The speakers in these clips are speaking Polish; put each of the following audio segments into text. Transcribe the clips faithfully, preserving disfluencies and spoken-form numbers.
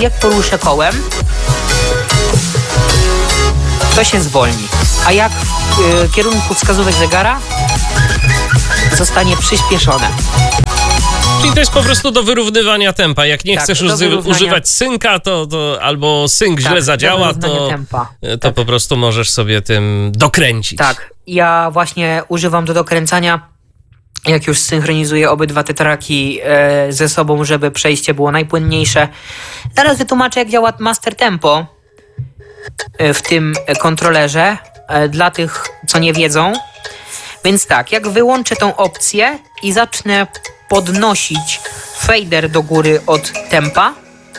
jak poruszę kołem, to się zwolni. A jak w y, kierunku wskazówek zegara, zostanie przyspieszone. Czyli to jest po prostu do wyrównywania tempa. Jak nie tak, chcesz wyrównania... używać synka, to, to albo synk tak, źle zadziała, to, to tak. po prostu możesz sobie tym dokręcić. Tak. Ja właśnie używam do dokręcania, jak już synchronizuję obydwa te traki e, ze sobą, żeby przejście było najpłynniejsze. Teraz wytłumaczę, jak działa Master Tempo e, w tym kontrolerze, e, dla tych, co nie wiedzą. Więc tak, jak wyłączę tą opcję i zacznę podnosić fader do góry od tempa,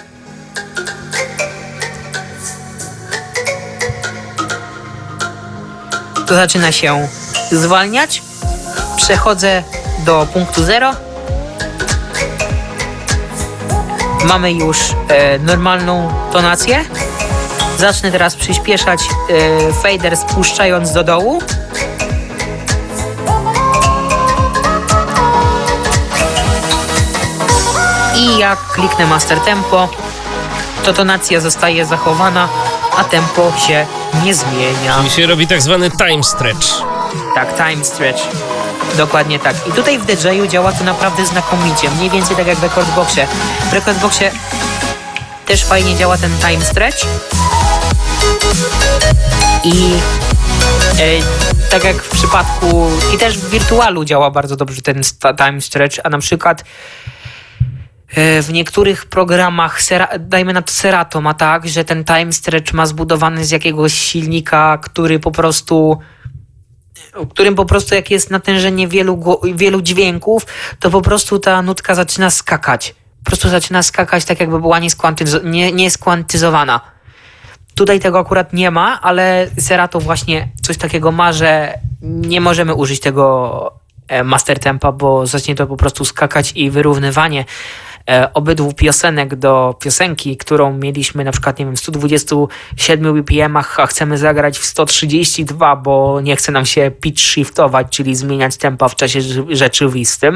to zaczyna się zwalniać. Przechodzę do punktu zero. Mamy już e, normalną tonację. Zacznę teraz przyspieszać e, fader, spuszczając do dołu. I jak kliknę Master Tempo, to tonacja zostaje zachowana, a tempo się nie zmienia. Czyli się robi tak zwany time stretch. Tak, time stretch. Dokładnie tak. I tutaj w D J-u działa to naprawdę znakomicie. Mniej więcej tak jak w Rekordboxie. W Rekordboxie też fajnie działa ten time stretch. I e, tak jak w przypadku... I też w Virtualu działa bardzo dobrze ten time stretch, a na przykład w niektórych programach, dajmy na to Serato ma tak, że ten time stretch ma zbudowany z jakiegoś silnika, który po prostu, którym po prostu jak jest natężenie wielu, wielu dźwięków, to po prostu ta nutka zaczyna skakać. Po prostu zaczyna skakać tak, jakby była nieskwantyz- nie, nieskwantyzowana. Tutaj tego akurat nie ma, ale Serato właśnie coś takiego ma, że nie możemy użyć tego master tempa, bo zacznie to po prostu skakać i wyrównywanie obydwu piosenek do piosenki, którą mieliśmy na przykład, nie wiem, w stu dwudziestu siedmiu B P M-ach, a chcemy zagrać w sto trzydzieści dwa, bo nie chce nam się pitch shiftować, czyli zmieniać tempa w czasie rzeczywistym,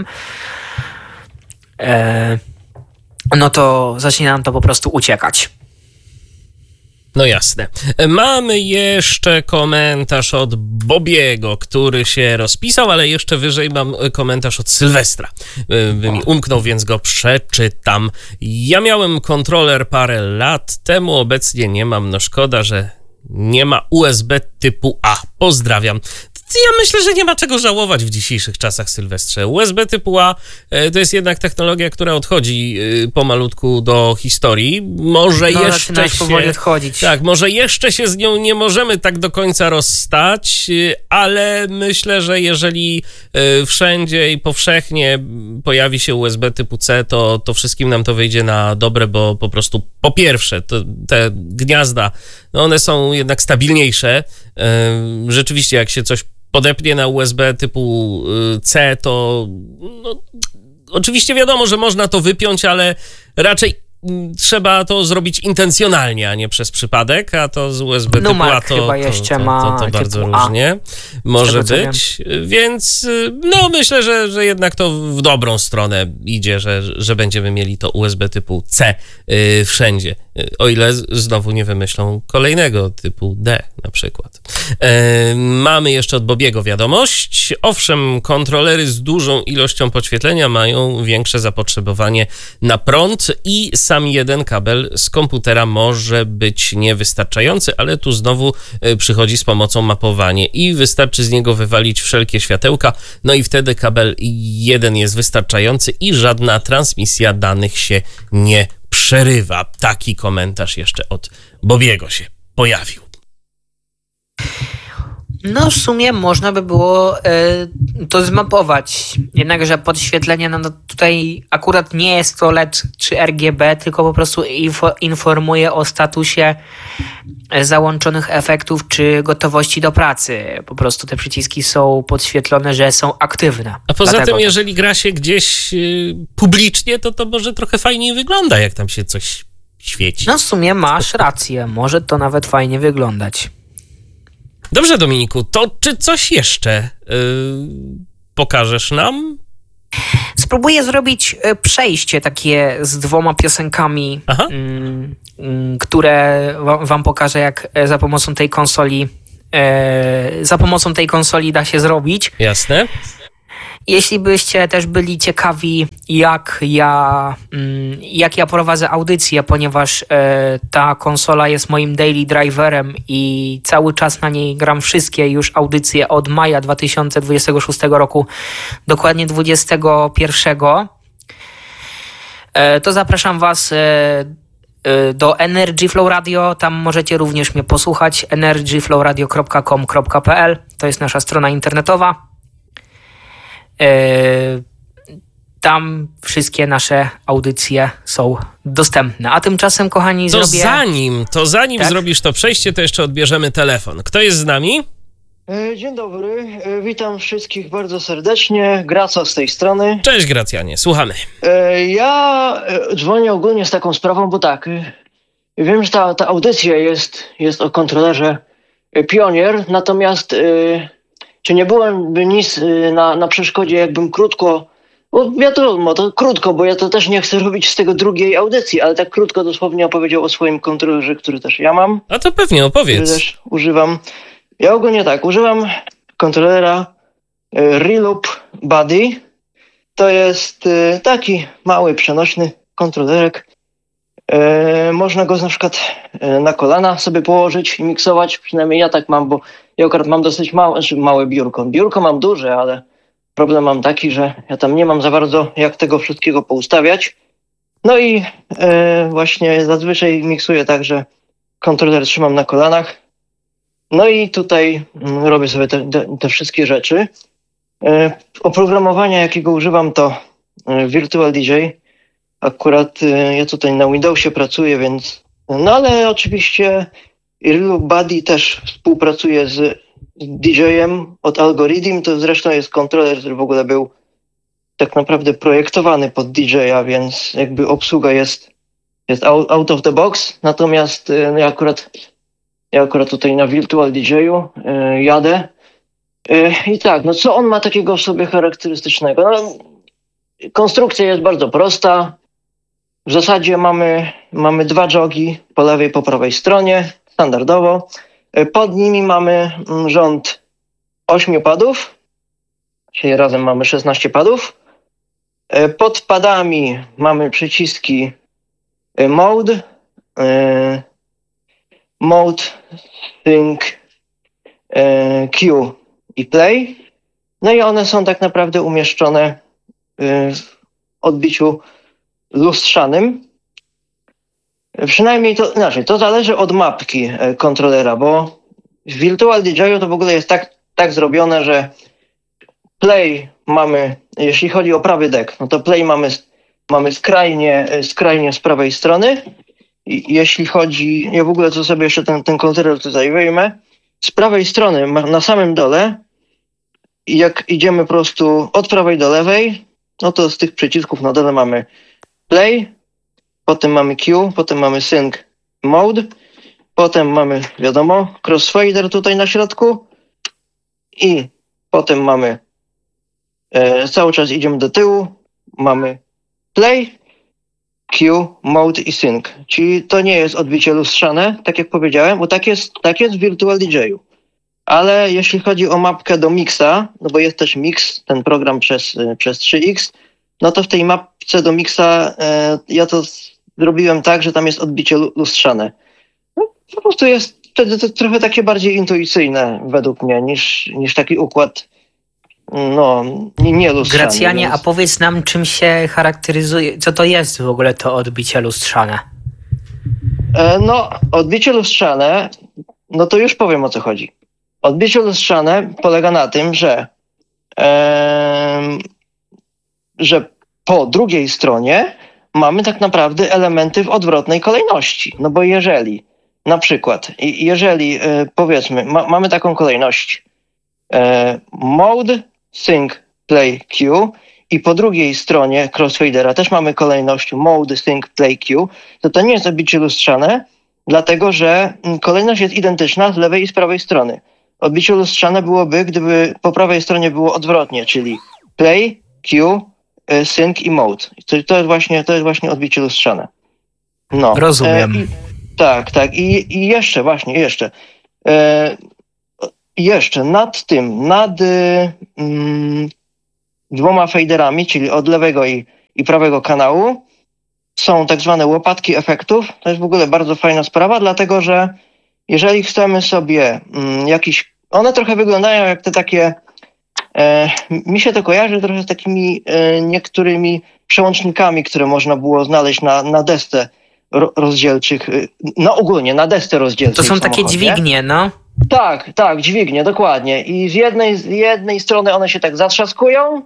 no to zacznie nam to po prostu uciekać. No jasne. Mamy jeszcze komentarz od Bobiego, który się rozpisał, ale jeszcze wyżej mam komentarz od Sylwestra. By mi umknął, więc go przeczytam. Ja miałem kontroler parę lat temu, obecnie nie mam. No szkoda, że nie ma U S B typu A. Pozdrawiam. Ja myślę, że nie ma czego żałować w dzisiejszych czasach, Sylwestrze. U S B typu A to jest jednak technologia, która odchodzi pomalutku do historii. Może no, jeszcze się... powoli odchodzić. Tak, może jeszcze się z nią nie możemy tak do końca rozstać, ale myślę, że jeżeli wszędzie i powszechnie pojawi się U S B typu C, to, to wszystkim nam to wyjdzie na dobre, bo po prostu po pierwsze to, te gniazda, no one są jednak stabilniejsze. Rzeczywiście, jak się coś podepnie na U S B typu C, to no, oczywiście wiadomo, że można to wypiąć, ale raczej trzeba to zrobić intencjonalnie, a nie przez przypadek, a to z U S B typu A to, to, to, to, to bardzo różnie może być, więc no myślę, że, że jednak to w dobrą stronę idzie, że, że będziemy mieli to U S B typu C yy, wszędzie, o ile znowu nie wymyślą kolejnego typu D na przykład. Yy, mamy jeszcze od Bobiego wiadomość. Owszem, kontrolery z dużą ilością podświetlenia mają większe zapotrzebowanie na prąd i sam jeden kabel z komputera może być niewystarczający, ale tu znowu przychodzi z pomocą mapowanie i wystarczy z niego wywalić wszelkie światełka, no i wtedy kabel jeden jest wystarczający i żadna transmisja danych się nie przerywa. Taki komentarz jeszcze od Bobiego się pojawił. No w sumie można by było y, to zmapować, jednakże podświetlenie, no, no tutaj akurat nie jest to L E D czy R G B, tylko po prostu info, informuje o statusie załączonych efektów czy gotowości do pracy. Po prostu te przyciski są podświetlone, że są aktywne. A poza Dlatego tym, jeżeli gra się gdzieś y, publicznie, to to może trochę fajniej wygląda, jak tam się coś świeci. No w sumie masz rację, może to nawet fajnie wyglądać. Dobrze, Dominiku, to czy coś jeszcze yy, pokażesz nam? Spróbuję zrobić e, przejście takie z dwoma piosenkami, mm, mm, które wam, wam pokażę, jak e, za pomocą tej konsoli e, za pomocą tej konsoli da się zrobić. Jasne. Jeśli byście też byli ciekawi, jak ja, mm, jak ja prowadzę audycję, ponieważ e, ta konsola jest moim daily driverem i cały czas na niej gram wszystkie już audycje od maja dwa tysiące dwudziestego szóstego roku, dokładnie dwudziestego pierwszego, e, to zapraszam was e, e, do Energy Flow Radio. Tam możecie również mnie posłuchać. energy flow radio kropka com kropka p l to jest nasza strona internetowa. Tam wszystkie nasze audycje są dostępne. A tymczasem, kochani, to zrobię... Zanim, to zanim tak? zrobisz to przejście, to jeszcze odbierzemy telefon. Kto jest z nami? Dzień dobry, witam wszystkich bardzo serdecznie. Graca z tej strony. Cześć, Gracjanie, słuchamy. Ja dzwonię ogólnie z taką sprawą, bo tak, wiem, że ta, ta audycja jest, jest o kontrolerze Pionier, natomiast czy nie byłoby nic na, na przeszkodzie, jakbym krótko, bo wiadomo, to krótko, bo ja to też nie chcę robić z tego drugiej audycji, ale tak krótko dosłownie opowiedział o swoim kontrolerze, który też ja mam. A to pewnie opowiedz. Który też używam. Ja ogólnie tak, używam kontrolera Reloop Buddy. To jest taki mały, przenośny kontrolerek. Można go na przykład na kolana sobie położyć i miksować. Przynajmniej ja tak mam, bo ja akurat mam dosyć małe, znaczy małe biurko. Biurko mam duże, ale problem mam taki, że ja tam nie mam za bardzo jak tego wszystkiego poustawiać. No i właśnie zazwyczaj miksuję tak, że kontroler trzymam na kolanach. No i tutaj robię sobie te, te, te wszystkie rzeczy. E, oprogramowania, jakiego używam, to Virtual D J. Akurat e, ja tutaj na Windowsie pracuję, więc... No ale oczywiście Reloop Buddy też współpracuje z D J-em od Algorithm. To zresztą jest kontroler, który w ogóle był tak naprawdę projektowany pod D J-a, więc jakby obsługa jest, jest out, out of the box. Natomiast e, no ja akurat... Ja akurat tutaj na Virtual D J-u y, jadę. Y, I tak, no co on ma takiego w sobie charakterystycznego? No, konstrukcja jest bardzo prosta. W zasadzie mamy, mamy dwa jogi po lewej, po prawej stronie, standardowo. Y, pod nimi mamy rząd ośmiu padów. Dzisiaj razem mamy szesnaście padów. Y, pod padami mamy przyciski y, Mode, y, Mode, Sync, e, Q i Play. No i one są tak naprawdę umieszczone e, w odbiciu lustrzanym. Przynajmniej to, znaczy, to zależy od mapki e, kontrolera, bo w Virtual D J-u to w ogóle jest tak, tak zrobione, że Play mamy, jeśli chodzi o prawy deck, no to Play mamy, mamy skrajnie, skrajnie z prawej strony. I jeśli chodzi, ja w ogóle to sobie jeszcze ten, ten kontroler tutaj wyjmę, z prawej strony na samym dole, jak idziemy po prostu od prawej do lewej, no to z tych przycisków na dole mamy Play, potem mamy Q, potem mamy Sync Mode, potem mamy, wiadomo, Crossfader tutaj na środku i potem mamy, e, cały czas idziemy do tyłu, mamy Play, Q, Mode i Sync. Czyli to nie jest odbicie lustrzane, tak jak powiedziałem, bo tak jest, tak jest w Virtual D J-u. Ale jeśli chodzi o mapkę do mixa, no bo jest też mix, ten program przez, przez trzy X, no to w tej mapce do mixa e, ja to zrobiłem tak, że tam jest odbicie lustrzane. No, po prostu jest wtedy to trochę takie bardziej intuicyjne według mnie niż, niż taki układ no, nie, nie lustrzane. Gracjanie, więc... a powiedz nam, czym się charakteryzuje, co to jest w ogóle to odbicie lustrzane? E, no, odbicie lustrzane, no to już powiem, o co chodzi. Odbicie lustrzane polega na tym, że, e, że po drugiej stronie mamy tak naprawdę elementy w odwrotnej kolejności. No bo jeżeli, na przykład, jeżeli e, powiedzmy, ma, mamy taką kolejność e, Mode, Sync, Play, Q i po drugiej stronie Crossfadera też mamy kolejność Mode, Sync, Play, Q, to to nie jest odbicie lustrzane, dlatego że kolejność jest identyczna z lewej i z prawej strony. Odbicie lustrzane byłoby, gdyby po prawej stronie było odwrotnie, czyli Play, Q, e, sync i mode. To, to, jest właśnie, to jest właśnie odbicie lustrzane. No. Rozumiem. E, i, tak, tak. I, I jeszcze, właśnie, jeszcze. E, jeszcze nad tym, nad y, mm, dwoma faderami, czyli od lewego i, i prawego kanału, są tak zwane łopatki efektów. To jest w ogóle bardzo fajna sprawa, dlatego że jeżeli chcemy sobie mm, jakiś... One trochę wyglądają jak te takie... E, mi się to kojarzy trochę z takimi e, niektórymi przełącznikami, które można było znaleźć na, na desce ro, rozdzielczych. No ogólnie, na desce rozdzielczej. To są w takie samochodzie. dźwignie, no. Tak, tak, dźwignie, dokładnie. I z jednej, z jednej strony one się tak zatrzaskują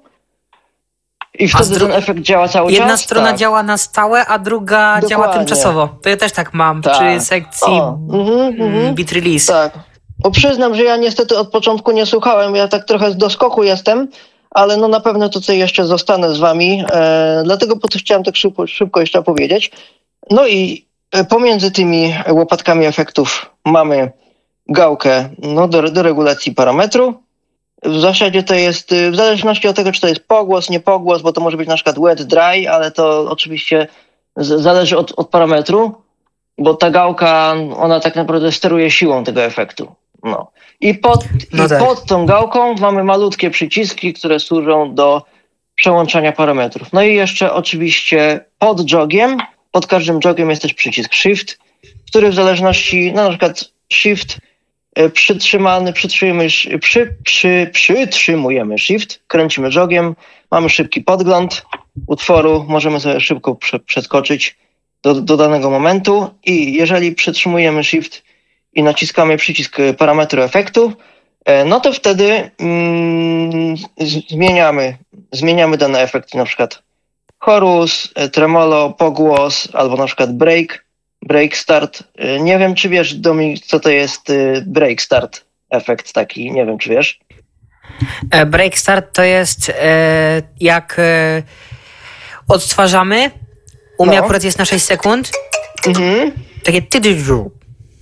i wtedy dru- ten efekt działa cały Jedna czas. strona tak. działa na stałe, a druga Dokładnie. działa tymczasowo. To ja też tak mam Tak. przy sekcji O, mhm, mhm. mm, Beat Release. Tak. Bo przyznam, że ja niestety od początku nie słuchałem, ja tak trochę z doskoku jestem, ale no na pewno tutaj jeszcze zostanę z wami, e, dlatego po to chciałem tak szybko, szybko jeszcze powiedzieć. No i e, pomiędzy tymi łopatkami efektów mamy gałkę no, do, do regulacji parametru. W zasadzie to jest, w zależności od tego, czy to jest pogłos, nie pogłos, bo to może być na przykład wet, dry, ale to oczywiście z, zależy od, od parametru, bo ta gałka, ona tak naprawdę steruje siłą tego efektu. No. I, pod, No i tak. pod tą gałką mamy malutkie przyciski, które służą do przełączania parametrów. No i jeszcze oczywiście pod jogiem, pod każdym jogiem jest też przycisk Shift, który w zależności, no na przykład Shift e, przytrzymany, przytrzymujemy, przy, przy, przytrzymujemy Shift, kręcimy jogiem, mamy szybki podgląd utworu, możemy sobie szybko prze, przeskoczyć do, do danego momentu i jeżeli przytrzymujemy Shift i naciskamy przycisk parametru efektu, e, no to wtedy mm, z- zmieniamy, zmieniamy dany efekt, na przykład chorus, e, tremolo, pogłos, albo na przykład break, break start. E, Nie wiem, czy wiesz, Dominik, co to jest e, break start efekt taki, nie wiem, czy wiesz. E, Break start to jest e, jak e, odtwarzamy, u mnie No. akurat jest na sześć sekund, Mhm. takie tydyżu.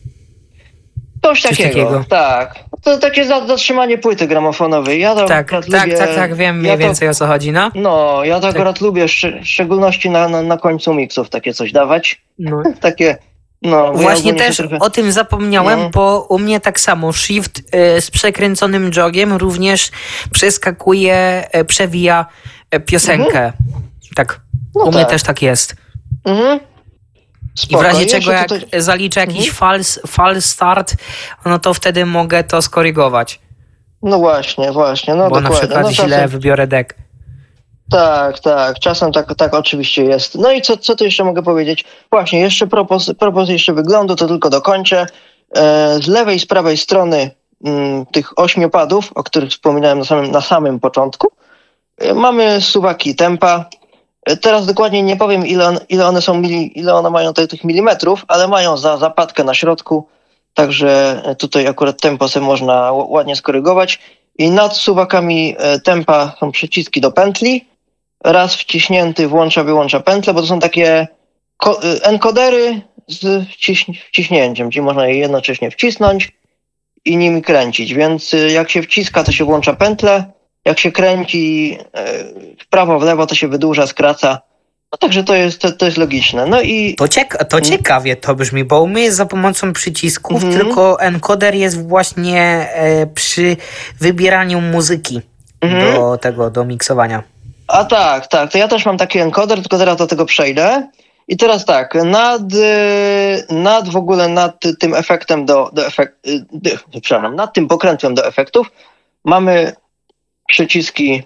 Coś Coś takiego, takiego. tak. To takie za- zatrzymanie płyty gramofonowej. Ja to Tak, akurat tak, lubię, tak, tak, wiem mniej ja to, więcej o co chodzi, no. No, ja to akurat lubię, szcz- w szczególności na, na, na końcu miksów takie coś dawać. no. Takie, no. bo ja Właśnie ogólnie się też trochę- o tym zapomniałem, No. bo u mnie tak samo Shift e, z przekręconym jogiem również przeskakuje, e, przewija e, piosenkę. Tak, No u mnie tak. też tak jest. Mhm. I w Spoko. razie Jeszcze czego jak tutaj- zaliczę jakiś Mhm. fals, false start, no to wtedy mogę to skorygować, No właśnie, właśnie, no bo dokładnie. na przykład no, źle czasem, wybiorę deck. tak, tak, czasem tak, tak oczywiście jest. No i co, co tu jeszcze mogę powiedzieć? Właśnie, jeszcze propos, propos jeszcze wyglądu, to tylko dokończę. E, z lewej i z prawej strony m, tych ośmiu padów, o których wspominałem na samym, na samym początku, e, mamy suwaki tempa. E, teraz dokładnie nie powiem, ile, on, ile one są, mili, ile one mają tych, tych milimetrów, ale mają za, zapadkę na środku, także tutaj akurat tempo sobie można ł- ładnie skorygować. I nad suwakami e, tempa są przyciski do pętli. Raz wciśnięty włącza, wyłącza pętlę, bo to są takie ko- e, encodery z wciś- wciśnięciem, czyli można je jednocześnie wcisnąć i nimi kręcić. Więc e, jak się wciska, to się włącza pętlę. Jak się kręci e, w prawo, w lewo, to się wydłuża, skraca. No także to jest, to, to jest logiczne. No i To, cieka- to ciekawie to brzmi, bo u mnie jest za pomocą przycisków, Mhm. tylko encoder jest właśnie e, przy wybieraniu muzyki Mhm. do tego, do miksowania. A tak, tak, to ja też mam taki encoder, tylko teraz do tego przejdę. I teraz tak, nad, y, nad w ogóle nad tym efektem do, do efekt, y, dy- przepraszam, nad tym pokrętłem do efektów mamy przyciski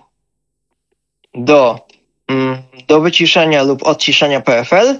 do, mm, do wyciszenia lub odciszenia P F L.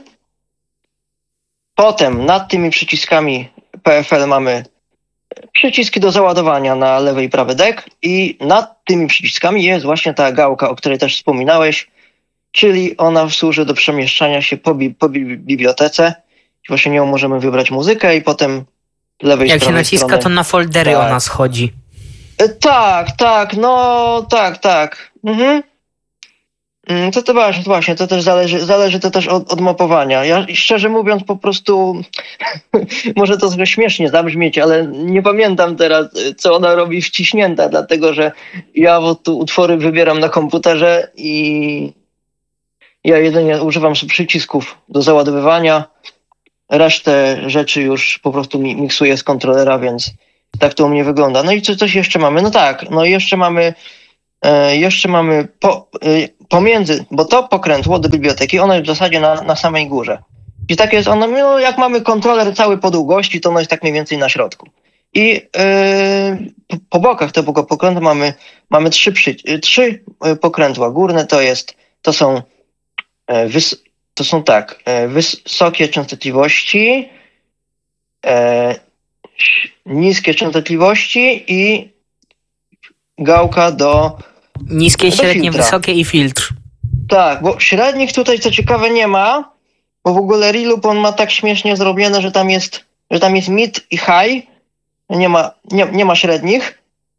Potem nad tymi przyciskami P F L mamy przyciski do załadowania na lewy i prawy deck i nad tymi przyciskami jest właśnie ta gałka, o której też wspominałeś, czyli ona służy do przemieszczania się po, bi- po bi- bibliotece. Właśnie nią możemy wybrać muzykę i potem lewej i Jak się prawej naciska, strony. to na foldery Tak. ona schodzi. E, Tak, tak, no tak, tak. Mhm. Mm, To, to właśnie, właśnie, to też zależy, zależy to też od, od mapowania. Ja szczerze mówiąc po prostu, może to trochę śmiesznie zabrzmieć, ale nie pamiętam teraz, y, co ona robi wciśnięta, dlatego że ja po tu utwory wybieram na komputerze i Ja jedynie używam przycisków do załadowywania, resztę rzeczy już po prostu mi- miksuję z kontrolera, więc tak to u mnie wygląda. No i co, coś jeszcze mamy? No tak, no i jeszcze mamy e, jeszcze mamy po, e, pomiędzy, bo to pokrętło do biblioteki, ono jest w zasadzie na, na samej górze. I tak jest ono, no jak mamy kontroler cały po długości, to ono jest tak mniej więcej na środku. I e, po, po bokach tego pokrętła mamy, mamy trzy, przy, e, trzy e, pokrętła. Górne to jest, to są e, wys, to są tak, e, wysokie częstotliwości, e, niskie częstotliwości i gałka do... Niskie, do średnie, filtra. wysokie i filtr. Tak, bo średnich tutaj co ciekawe nie ma, bo w ogóle Reloop on ma tak śmiesznie zrobione, że tam jest, że tam jest mid i high, nie ma, nie, nie ma średnich,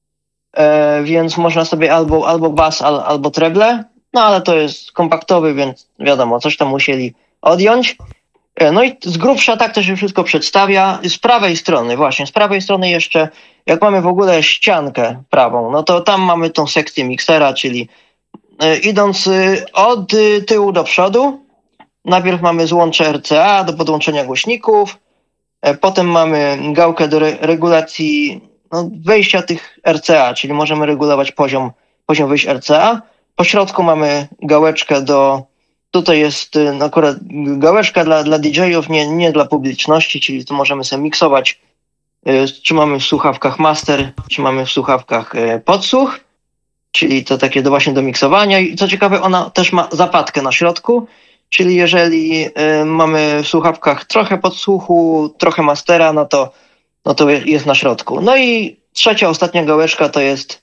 e, więc można sobie albo, albo bass, al, albo treble, no ale to jest kompaktowy, więc wiadomo, coś tam musieli odjąć. E, no i z grubsza tak to się wszystko przedstawia. Z prawej strony, właśnie, z prawej strony jeszcze, jak mamy w ogóle ściankę prawą, no to tam mamy tą sekcję miksera, czyli e, idąc e, od e, tyłu do przodu, najpierw mamy złącze R C A do podłączenia głośników, e, potem mamy gałkę do re- regulacji no, wejścia tych R C A, czyli możemy regulować poziom, poziom wyjść R C A. Po środku mamy gałeczkę do, tutaj jest y, no, akurat gałeczka dla, dla D J-ów, nie, nie dla publiczności, czyli tu możemy sobie miksować, y, czy mamy w słuchawkach master, czy mamy w słuchawkach y, podsłuch, czyli to takie do, właśnie do miksowania. I co ciekawe, ona też ma zapadkę na środku, czyli jeżeli y, mamy w słuchawkach trochę podsłuchu, trochę mastera, no to, no to jest na środku. No i trzecia, ostatnia gałeczka to jest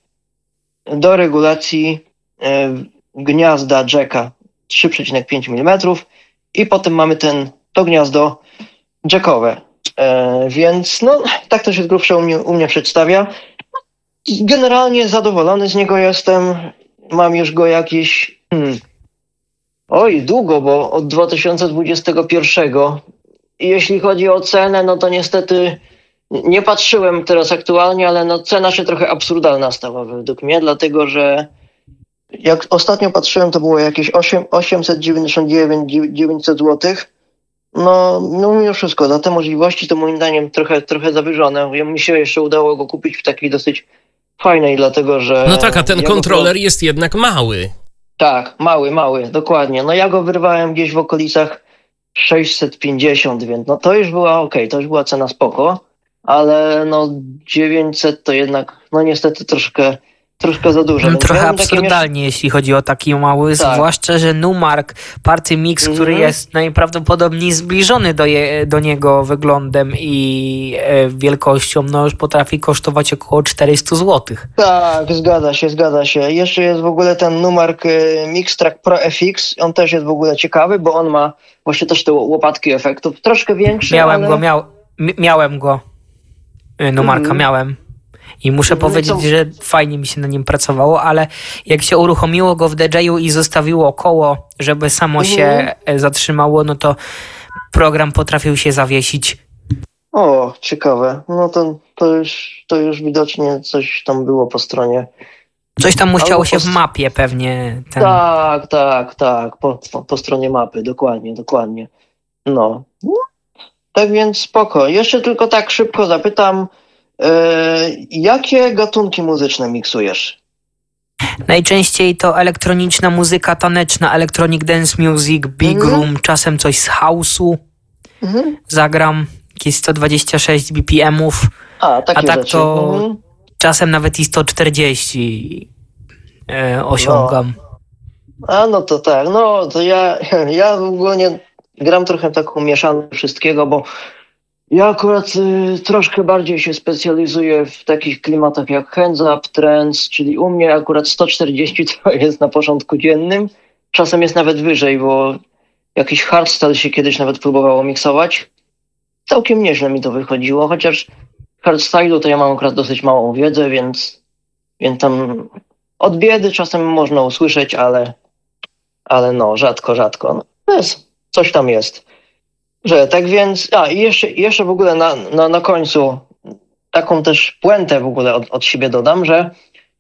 do regulacji y, gniazda jacka trzy przecinek pięć milimetrów i potem mamy ten, to gniazdo jackowe. E, więc no, tak to się z grubsza u mnie, u mnie przedstawia. Generalnie zadowolony z niego jestem. Mam już go jakieś... Hmm, oj, długo, bo od dwa tysiące dwudziestego pierwszego. I jeśli chodzi o cenę, no to niestety nie patrzyłem teraz aktualnie, ale no cena się trochę absurdalna stała według mnie, dlatego że jak ostatnio patrzyłem, to było jakieś osiem, osiemset dziewięćdziesiąt dziewięć dziewięćset złotych. No, no mimo wszystko, za te możliwości to moim zdaniem trochę, trochę zawyżone. Mi się jeszcze udało go kupić w takiej dosyć fajnej, dlatego że... No tak, a ten ja go- kontroler jest jednak mały. Tak, mały, mały, dokładnie. No ja go wyrwałem gdzieś w okolicach sześćset pięćdziesiąt, więc no to już była okej, to już była cena spoko, ale no dziewięćset to jednak, no niestety troszkę, troszkę za dużo. No, Więc trochę miałem takie absurdalnie, jeśli chodzi o taki mały, Tak. zwłaszcza, że Numark Party Mix, który Mhm. jest najprawdopodobniej zbliżony do, je, do niego wyglądem i e, wielkością, no już potrafi kosztować około czterysta złotych. Tak, zgadza się, zgadza się. Jeszcze jest w ogóle ten Numark y, Mixtrack Pro F X, on też jest w ogóle ciekawy, bo on ma właśnie też te łopatki efektów, troszkę większy, Miałem ale... go, miał, mi- miałem go, e, Numarka Mhm. miałem. I muszę Mhm, powiedzieć, co- że fajnie mi się na nim pracowało, ale jak się uruchomiło go w D J-u i zostawiło koło, żeby samo Mhm. się e, zatrzymało, no to program potrafił się zawiesić. O, ciekawe. No to, to, już, to już widocznie coś tam było po stronie. Coś tam musiało Albo się po- w mapie pewnie. Ten... Tak, tak, tak, po, po, po stronie mapy, dokładnie, dokładnie. No. No, tak więc spoko. Jeszcze tylko tak szybko zapytam, e, jakie gatunki muzyczne miksujesz? Najczęściej to elektroniczna muzyka taneczna, electronic dance music, big Mhm. room, czasem coś z house'u Mhm. zagram, jakieś sto dwadzieścia sześć B P M-ów, A, takie a tak rzeczy. to Mhm. czasem nawet i sto czterdzieści e, osiągam. A no to tak, no to ja, ja ogólnie gram trochę taką mieszankę wszystkiego, bo ja akurat y, troszkę bardziej się specjalizuję w takich klimatach jak hands up, trance, czyli u mnie akurat sto czterdzieści to jest na porządku dziennym. Czasem jest nawet wyżej, bo jakiś hardstyle się kiedyś nawet próbowało miksować. Całkiem nieźle mi to wychodziło, chociaż hardstylu to ja mam akurat dosyć małą wiedzę, więc, więc tam od biedy czasem można usłyszeć, ale, ale no, rzadko, rzadko. No, to jest, coś tam jest. Że tak więc, a i jeszcze, jeszcze w ogóle na, na, na końcu taką też puentę w ogóle od, od siebie dodam, że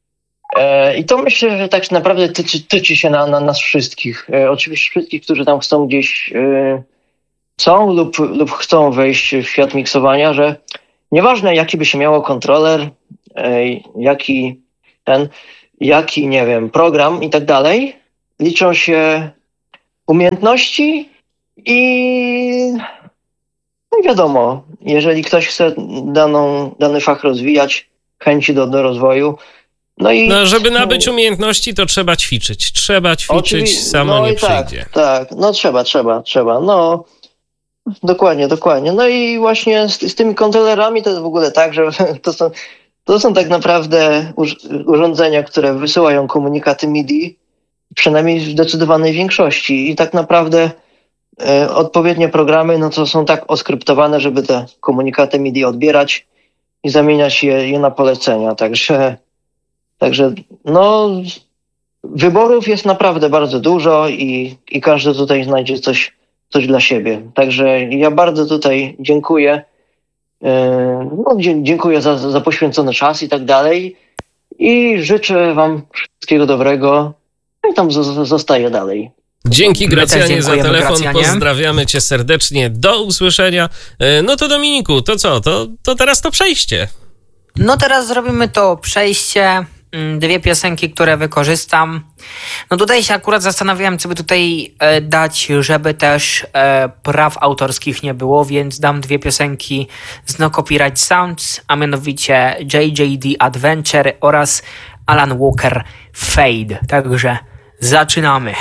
E, I to myślę, że tak naprawdę tyczy, tyczy się na, na nas wszystkich. E, oczywiście wszystkich, którzy tam chcą gdzieś e, są lub, lub chcą wejść w świat miksowania, że nieważne jaki by się miało kontroler, e, jaki ten, jaki, nie wiem, program i tak dalej, liczą się umiejętności i no i wiadomo, jeżeli ktoś chce daną, dany fach rozwijać, chęci do, do rozwoju, no i... No, żeby nabyć umiejętności, to trzeba ćwiczyć. Trzeba ćwiczyć, Oczywiście, samo no nie i tak, przyjdzie. Tak, no trzeba, trzeba, trzeba, no dokładnie, dokładnie. No i właśnie z, z tymi kontrolerami to jest w ogóle tak, że to są, to są tak naprawdę uż- urządzenia, które wysyłają komunikaty M I D I, przynajmniej w zdecydowanej większości i tak naprawdę e, odpowiednie programy, no to są tak oskryptowane, żeby te komunikaty M I D I odbierać i zamieniać je, je na polecenia, także Także no, wyborów jest naprawdę bardzo dużo i, i każdy tutaj znajdzie coś, coś dla siebie. Także ja bardzo tutaj dziękuję. Yy, no, dzie- dziękuję za, za poświęcony czas i tak dalej. I życzę wam wszystkiego dobrego. No i tam z- z- zostaję dalej. Dzięki, My też Gracjanie, za dziękujemy, telefon. Gracjanie. Pozdrawiamy cię serdecznie. Do usłyszenia. E, No to Dominiku, to co? To, to teraz to przejście. No teraz zrobimy to przejście. Mm, Dwie piosenki, które wykorzystam. No tutaj się akurat zastanawiałem, co by tutaj e, dać, żeby też e, praw autorskich nie było, więc dam dwie piosenki z No Copyright Sounds, a mianowicie J J D Adventure oraz Alan Walker Fade. Także zaczynamy.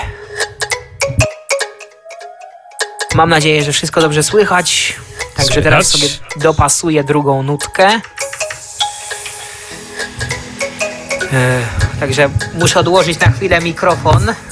Mam nadzieję, że wszystko dobrze słychać. Także Słychać. teraz sobie dopasuję drugą nutkę. E, Także muszę odłożyć na chwilę mikrofon.